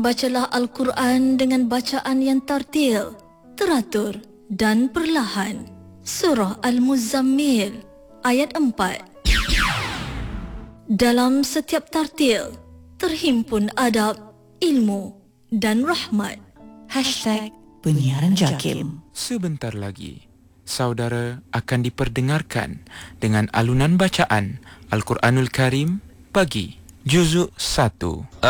Bacalah Al-Quran dengan bacaan yang tartil, teratur dan perlahan. Surah Al-Muzammil ayat 4. Dalam setiap tartil terhimpun adab, ilmu dan rahmat. #penyiaran JAKIM. Sebentar lagi, saudara akan diperdengarkan dengan alunan bacaan Al-Quranul Karim pagi, juzuk 1.